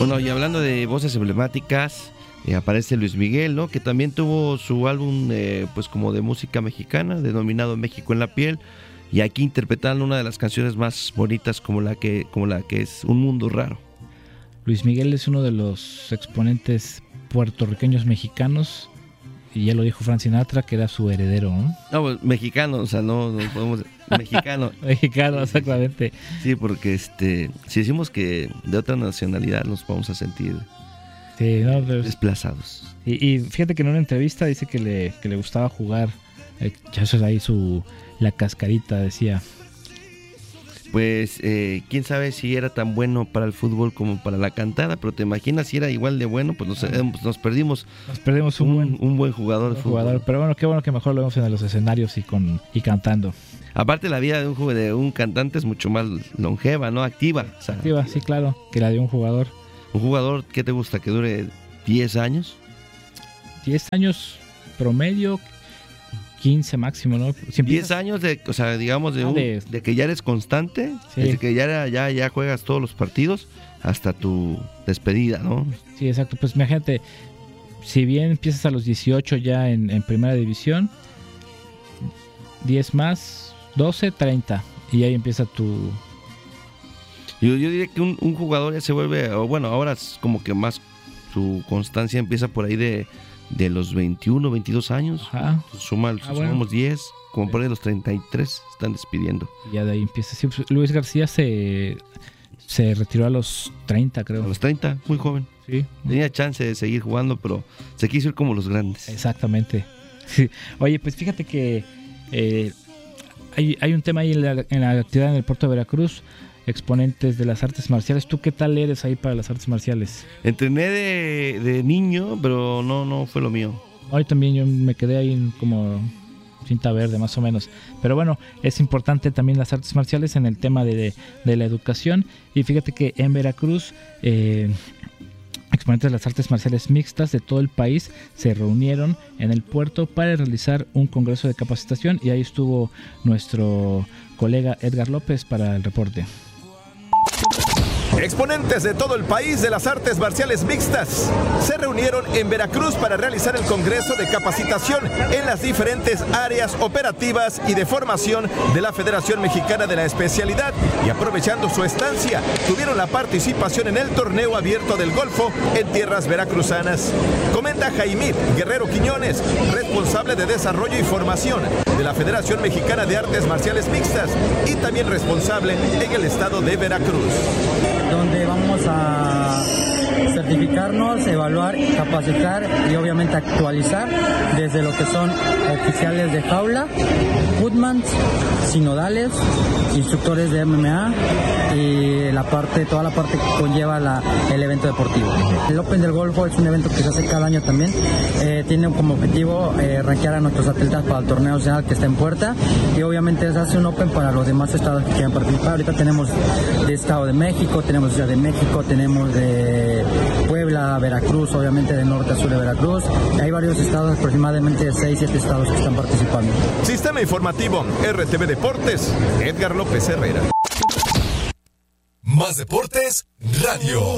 Bueno, y hablando de voces emblemáticas, aparece Luis Miguel, ¿no? Que también tuvo su álbum, pues como de música mexicana, denominado México en la piel, y aquí interpretaron una de las canciones más bonitas como la que es Un Mundo Raro. Luis Miguel es uno de los exponentes puertorriqueños mexicanos, y ya lo dijo Frank Sinatra, que era su heredero, ¿no? No, pues, mexicano, o sea, no podemos... Mexicano. Mexicano, exactamente. Sí, porque si decimos que de otra nacionalidad nos vamos a sentir desplazados. Y fíjate que en una entrevista dice que le gustaba jugar, ya sabes, ahí la cascarita, decía. Pues quién sabe si era tan bueno para el fútbol como para la cantada, pero te imaginas si era igual de bueno, pues nos perdimos. Nos perdimos un buen jugador de fútbol. Pero bueno, qué bueno que mejor lo vemos en los escenarios y cantando. Aparte, la vida de un cantante es mucho más longeva, ¿no? Activa. O sea, activa, sí, claro, que la de un jugador. ¿Un jugador qué te gusta? ¿Que dure 10 años? 10 años promedio, 15 máximo, ¿no? Si 10 años de que ya eres constante, sí. Desde que ya juegas todos los partidos hasta tu despedida, ¿no? Sí, exacto. Pues imagínate, si bien empiezas a los 18 ya en primera división, 10 más, 12, 30. Y ahí empieza tu... Yo diría que un jugador ya se vuelve, o bueno, ahora es como que más su constancia empieza por ahí de los 21, 22 años. Ajá. Sumamos 10, como por ahí de los 33 están despidiendo. Y ya de ahí empieza. Sí, pues, Luis García se retiró a los 30, creo. A los 30, muy joven. Sí. Tenía chance de seguir jugando, pero se quiso ir como los grandes. Exactamente. Sí. Oye, pues fíjate que hay un tema ahí en la actividad en el puerto de Veracruz, exponentes de las artes marciales. ¿Tú qué tal eres ahí para las artes marciales? Entrené de niño, pero no fue lo mío. Hoy también yo me quedé ahí como cinta verde, más o menos. Pero bueno, es importante también las artes marciales en el tema de la educación. Y fíjate que en Veracruz, exponentes de las artes marciales mixtas de todo el país se reunieron en el puerto para realizar un congreso de capacitación, y ahí estuvo nuestro colega Edgar López para el reporte. Exponentes de todo el país de las artes marciales mixtas se reunieron en Veracruz para realizar el Congreso de Capacitación en las diferentes áreas operativas y de formación de la Federación Mexicana de la Especialidad, y aprovechando su estancia, tuvieron la participación en el Torneo Abierto del Golfo en tierras veracruzanas. Comenta Jaime Guerrero Quiñones, responsable de Desarrollo y Formación de la Federación Mexicana de Artes Marciales Mixtas y también responsable en el estado de Veracruz. Donde vamos a certificarnos, evaluar, capacitar y obviamente actualizar desde lo que son oficiales de jaula, footmans, sinodales, instructores de MMA y toda la parte que conlleva el evento deportivo. El Open del Golfo es un evento que se hace cada año también. Tiene como objetivo rankear a nuestros atletas para el torneo nacional que está en puerta, y obviamente se hace un Open para los demás estados que quieran participar. Ahorita tenemos de Estado de México, tenemos de Ciudad de México, tenemos de Puebla, Veracruz, obviamente de norte a sur de Veracruz. Hay varios estados, aproximadamente 6-7 estados que están participando. Sistema Informativo RTV Deportes, Edgar López Herrera. Más Deportes Radio.